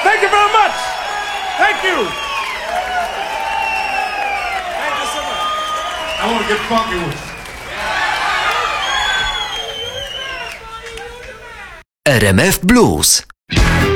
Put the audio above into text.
Thank you very much. Thank you. Thank you so much. I want to get funky with you. RMF Blues.